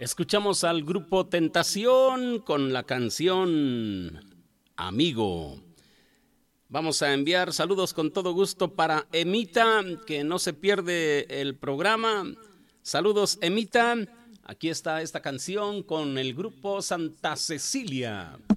Escuchamos al grupo Tentación con la canción Amigo. Vamos a enviar saludos con todo gusto para Emita, que no se pierde el programa. Saludos, Emita. Aquí está esta canción con el grupo Santa Cecilia.